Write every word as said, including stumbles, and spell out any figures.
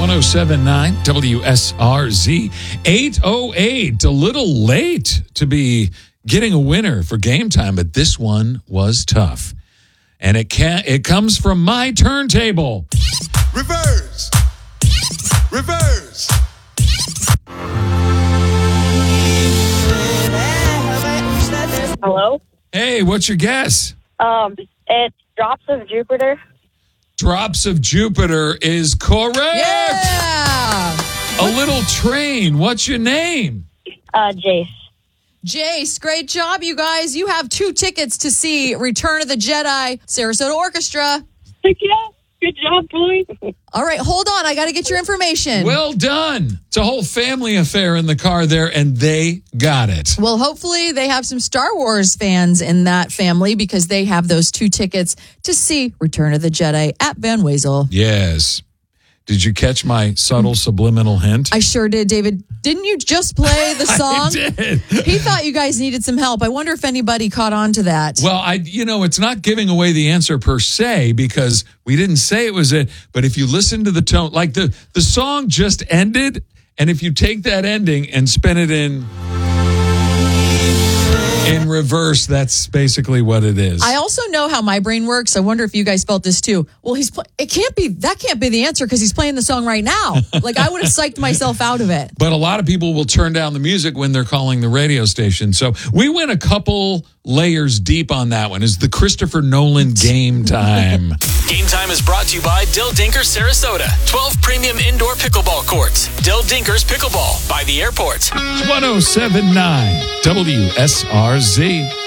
one oh seven point nine W S R Z. eight oh eight. A little late to be getting a winner for game time, but this one was tough. And it can it comes from my turntable. Reverse. Reverse. Hello? Hey, what's your guess? Um, it's Drops of Jupiter. Drops of Jupiter is correct. Yeah. A little train. What's your name? Uh, Jace. Jace, great job, you guys. You have two tickets to see Return of the Jedi, Sarasota Orchestra. Heck yeah. Good job, boys. All right, hold on. I got to get your information. Well done. It's a whole family affair in the car there, and they got it. Well, hopefully they have some Star Wars fans in that family because they have those two tickets to see Return of the Jedi at Van Wezel. Yes. Did you catch my subtle subliminal hint? I sure did, David. Didn't you just play the song? I did. He thought you guys needed some help. I wonder if anybody caught on to that. Well, I, you know, it's not giving away the answer per se because we didn't say it was it. But if you listen to the tone, like the, the song just ended, and if you take that ending and spin it in in reverse, that's basically what it is. I also know how my brain works. I wonder if you guys felt this too. Well, he's pl- it can't be that can't be the answer because he's playing the song right now. Like I would have psyched myself out of it. But a lot of people will turn down the music when they're calling the radio station. So we went a couple layers deep on that one. Is the Christopher Nolan Game Time. Game Time is brought to you by Dill Dinkers Sarasota. twelve premium indoor pickleball courts. Dill Dinkers Pickleball by the airport. one oh seven point nine W S R Z.